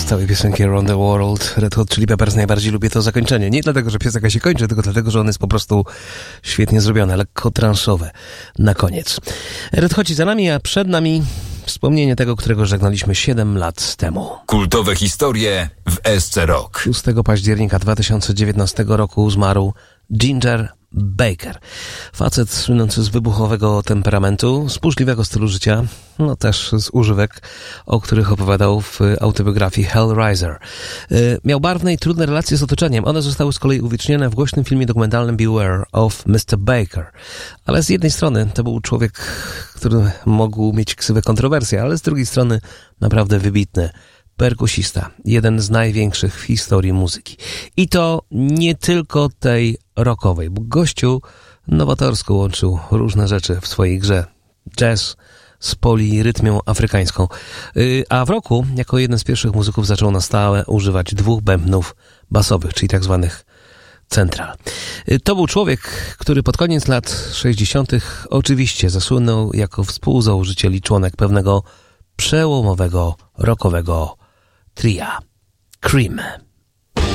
całej piosenki Around the World Red Hot Chili Peppers najbardziej lubię to zakończenie. Nie dlatego, że piosenka się kończy, tylko dlatego, że on jest po prostu świetnie zrobione, lekko transzowe na koniec. Red Hoci za nami, a przed nami wspomnienie tego, którego żegnaliśmy 7 lat temu. Kultowe historie w SC Rock. 6 października 2019 roku zmarł Ginger Baker. Facet słynący z wybuchowego temperamentu, z burzliwego stylu życia, no też z używek, o których opowiadał w autobiografii Hellraiser. Miał barwne i trudne relacje z otoczeniem. One zostały z kolei uwiecznione w głośnym filmie dokumentalnym Beware of Mr. Baker. Ale z jednej strony to był człowiek, który mógł mieć ksywę kontrowersję, ale z drugiej strony naprawdę wybitny perkusista, jeden z największych w historii muzyki. I to nie tylko tej rockowej, bo gościu nowatorsko łączył różne rzeczy w swojej grze. Jazz z polirytmią afrykańską. A w roku, jako jeden z pierwszych muzyków, zaczął na stałe używać 2 bębnów basowych, czyli tak zwanych central. To był człowiek, który pod koniec lat 60. oczywiście zasłynął jako współzałożyciel i członek pewnego przełomowego rockowego tria Cream.